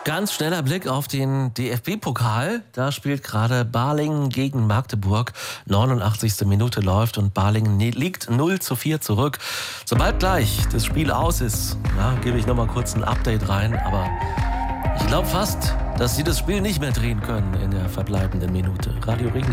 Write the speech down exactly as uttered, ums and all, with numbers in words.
Ganz schneller Blick auf den D F B-Pokal. Da spielt gerade Balingen gegen Magdeburg. neunundachtzigste Minute läuft und Balingen liegt null zu vier zurück. Sobald gleich das Spiel aus ist, ja, gebe ich nochmal kurz ein Update rein. Aber ich glaube fast, dass sie das Spiel nicht mehr drehen können in der verbleibenden Minute. Radio Regen.